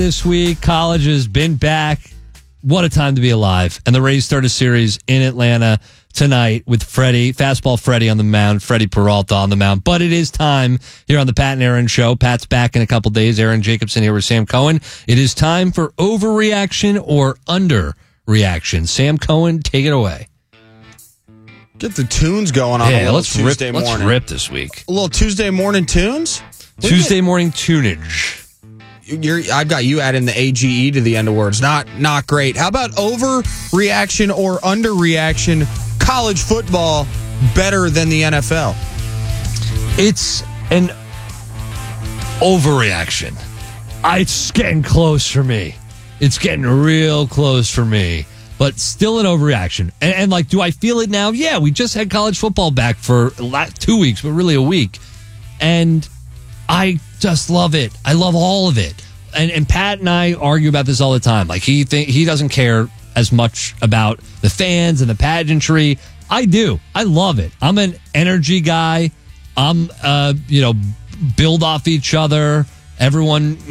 This week, college has been back. What a time to be alive. And the Rays start a series in Atlanta tonight with Fastball Freddie on the mound, Freddie Peralta on the mound. But it is time here on the Pat and Aaron Show. Pat's back in a couple days. Aaron Jacobson here with Sam Cohen. It is time for overreaction or underreaction. Sam Cohen, take it away. Get the tunes going on a Tuesday morning. Let's rip this week. A little Tuesday morning tunes? Tuesday morning tunage. I've got you adding the AGE to the end of words. Not great. How about overreaction or underreaction? College football better than the NFL? It's an overreaction. It's getting close for me. It's getting real close for me. But still an overreaction. And like, do I feel it now? Yeah, we just had college football back for 2 weeks, but really a week. And I just love it. I love all of it. And Pat and I argue about this all the time. Like, he doesn't care as much about the fans and the pageantry. I do. I love it. I'm an energy guy. I'm build off each other. Everyone